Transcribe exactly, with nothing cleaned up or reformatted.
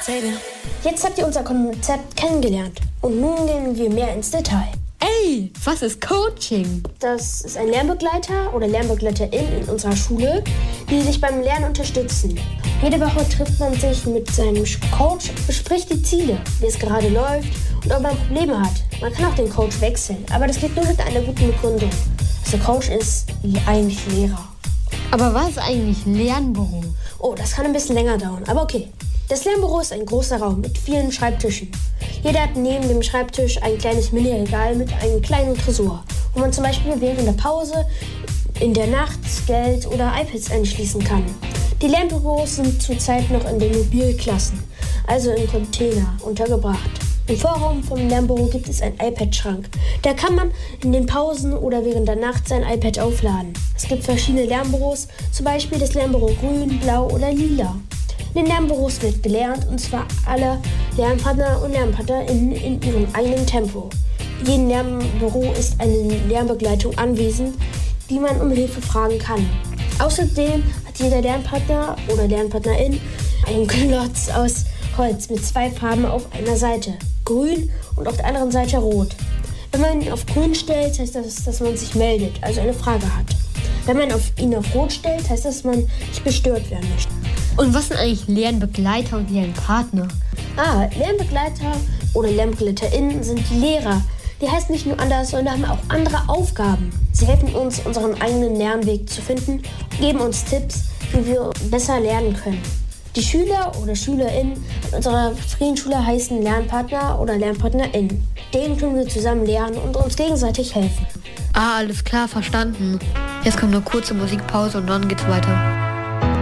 Jetzt habt ihr unser Konzept kennengelernt und nun gehen wir mehr ins Detail. Ey, was ist Coaching? Das ist ein Lernbegleiter oder Lernbegleiterin in unserer Schule, die sich beim Lernen unterstützen. Jede Woche trifft man sich mit seinem Coach, bespricht die Ziele, wie es gerade läuft und ob man Probleme hat. Man kann auch den Coach wechseln, aber das geht nur mit einer guten Begründung. Also der Coach ist eigentlich Lehrer. Aber was ist eigentlich Lernbüro? Oh, das kann ein bisschen länger dauern, aber okay. Das Lernbüro ist ein großer Raum mit vielen Schreibtischen. Jeder hat neben dem Schreibtisch ein kleines Mini-Regal mit einem kleinen Tresor, wo man zum Beispiel während der Pause, in der Nacht Geld oder iPads einschließen kann. Die Lernbüros sind zurzeit noch in den Mobilklassen, also in Container, untergebracht. Im Vorraum vom Lernbüro gibt es einen iPad-Schrank. Da kann man in den Pausen oder während der Nacht sein iPad aufladen. Es gibt verschiedene Lernbüros, zum Beispiel das Lernbüro grün, blau oder lila. In den Lernbüros wird gelernt, und zwar alle Lernpartner und LernpartnerInnen in ihrem eigenen Tempo. In jedem Lernbüro ist eine Lernbegleitung anwesend, die man um Hilfe fragen kann. Außerdem hat jeder Lernpartner oder Lernpartnerin einen Klotz aus Holz mit zwei Farben auf einer Seite, grün und auf der anderen Seite rot. Wenn man ihn auf grün stellt, heißt das, dass man sich meldet, also eine Frage hat. Wenn man auf ihn auf rot stellt, heißt das, dass man nicht gestört werden möchte. Und was sind eigentlich Lernbegleiter und Lernpartner? Ah, Lernbegleiter oder LernbegleiterInnen sind die Lehrer. Die heißen nicht nur anders, sondern haben auch andere Aufgaben. Sie helfen uns, unseren eigenen Lernweg zu finden und geben uns Tipps, wie wir besser lernen können. Die Schüler oder SchülerInnen in unserer Friedensschule heißen Lernpartner oder LernpartnerInnen. Denen können wir zusammen lernen und uns gegenseitig helfen. Ah, alles klar, verstanden. Jetzt kommt eine kurze Musikpause und dann geht's weiter.